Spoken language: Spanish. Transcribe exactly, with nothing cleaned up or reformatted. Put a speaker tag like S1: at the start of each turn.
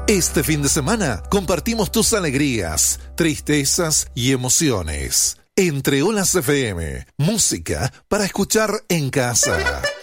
S1: Este fin de semana compartimos tus alegrías, tristezas y emociones. Entre Olas F M, música para escuchar en casa.